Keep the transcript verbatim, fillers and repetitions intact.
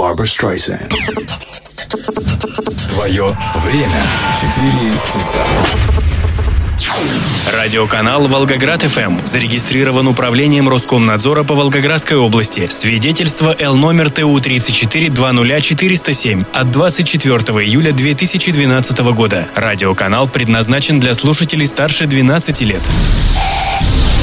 Barbra Streisand. Твое время. Четыре часа. Радиоканал «Волгоград-ФМ» зарегистрирован Управлением Роскомнадзора по Волгоградской области. Свидетельство Л номер Т У тридцать четыре двадцать ноль четыреста семь от двадцать четвёртого июля две тысячи двенадцатого года. Радиоканал предназначен для слушателей старше двенадцати лет.